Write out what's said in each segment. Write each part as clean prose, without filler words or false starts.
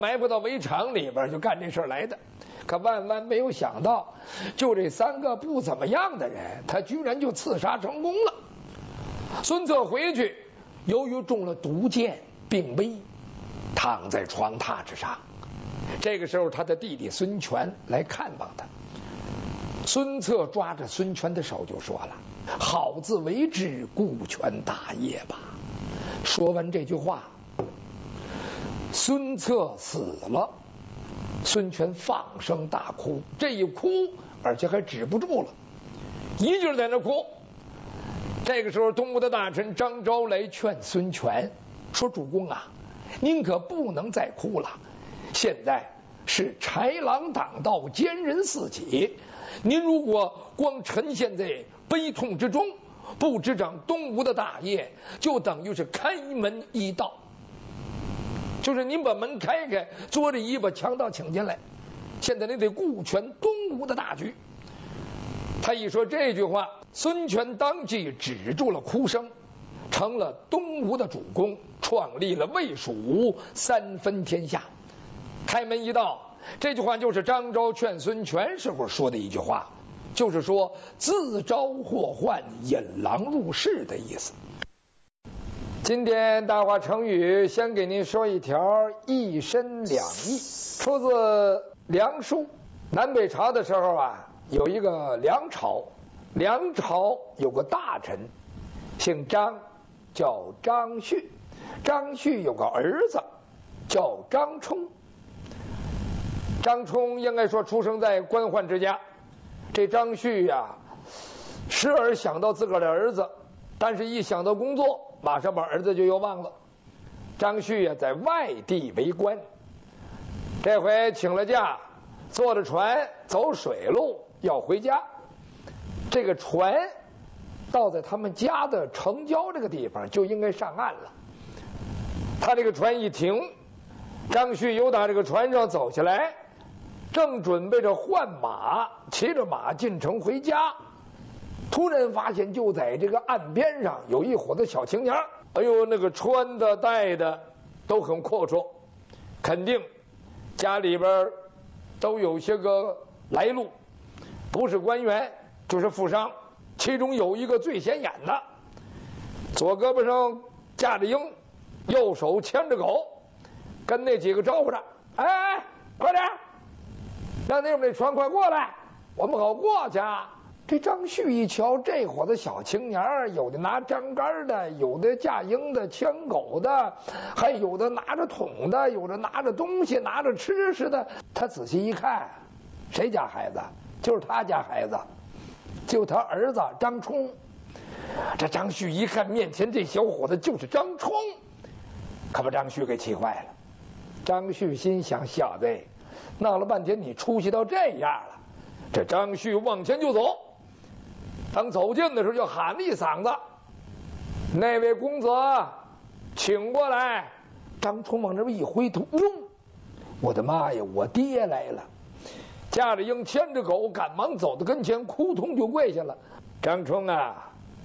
埋伏到围场里边就干这事儿来的。可万万没有想到，就这3个不怎么样的人，他居然就刺杀成功了。孙策回去，由于中了毒箭，病危，躺在床榻之上。这个时候，他的弟弟孙权来看望他。孙策抓着孙权的手就说了：“好自为之，顾全大业吧。”说完这句话，孙策死了。孙权放声大哭，这一哭，而且还止不住了，一劲儿在那哭。这个时候，东吴的大臣张昭来劝孙权说：“主公啊，您可不能再哭了，现在是豺狼当道，奸人四起。您如果光沉陷在悲痛之中，不执掌东吴的大业，就等于是开门一道。就是您把门开开，捉着一把强盗请进来。现在你得顾全东吴的大局。”他一说这句话，孙权当即止住了哭声，成了东吴的主公，创立了魏蜀吴，3分天下。开门一道，这句话就是张昭劝孙权时候说的一句话，就是说自招祸患，引狼入室的意思。今天大话成语先给您说一条一身两意，出自梁书。南北朝的时候啊，有一个梁朝，梁朝有个大臣姓张，叫张旭。张旭有个儿子叫张冲。张冲应该说出生在官宦之家。这张旭呀，时而想到自个儿的儿子，但是一想到工作，马上把儿子就又忘了。张旭呀，在外地为官，这回请了假，坐着船走水路要回家。这个船到在他们家的城郊这个地方，就应该上岸了。他这个船一停，张旭由打这个船上走下来，正准备着换马，骑着马进城回家，突然发现就在这个岸边上有一伙子小青年。哎呦，那个穿的戴的都很阔绰，肯定家里边都有些个来路，不是官员就是富商。其中有一个最显眼的，左胳膊上架着鹰，右手牵着狗，跟那几个招呼着：“哎，快点，让那边那船快过来，我们好过去啊！”这张旭一瞧，这伙子小青年，有的拿张杆的，有的架鹰的，牵狗的，还有的拿着桶的，有的拿着东西，拿着吃食的。他仔细一看，谁家孩子？就是他家孩子，就他儿子张冲。这张旭一看面前这小伙子就是张冲，可把张旭给气坏了。张旭心想：小子，闹了半天你出息到这样了。这张旭往前就走，当走近的时候就喊了一嗓子：“那位公子，请过来！”张冲往这边一回头，哟，我的妈呀，我爹来了！架着鹰，牵着狗，赶忙走到跟前，扑通就跪下了。张冲啊，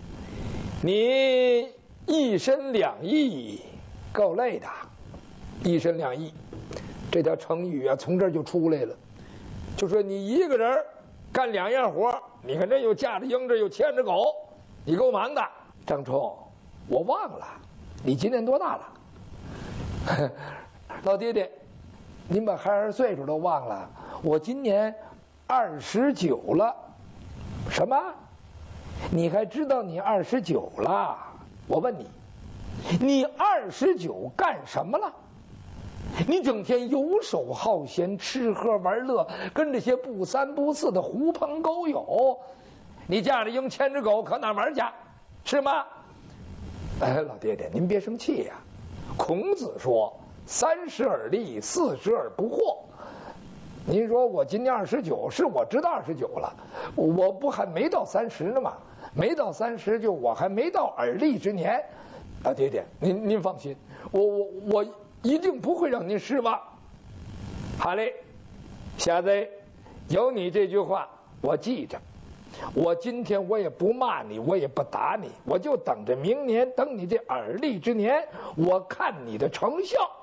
你一身两意，够累的。一身两意，这条成语啊，从这儿就出来了。就说你一个人干2样活，你看这又架着鹰，这又牵着狗，你够忙的。张冲，我忘了，你今年多大了？老爹爹，您把孩儿岁数都忘了，我今年29了。什么？你还知道你29了？我问你，你29干什么了？你整天游手好闲，吃喝玩乐，跟这些不三不四的狐朋狗友，你架着鹰牵着狗可哪玩去？是吗？哎，老爹爹，您别生气呀。孔子说：“30而立，40而不惑。”您说我今年29，是我知道29了，我不还没到30呢吗？没到30，就我还没到而立之年。老爹爹，您放心，我一定不会让您失望。好嘞，小子，有你这句话我记着。我今天我也不骂你，我也不打你，我就等着明年，等你这而立之年，我看你的成效。